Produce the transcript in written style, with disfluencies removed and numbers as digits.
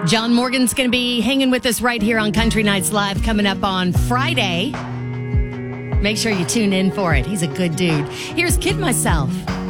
John Morgan's going to be hanging with us right here on Country Nights Live coming up on Friday. Make sure you tune in for it. He's a good dude. Here's Kid Myself.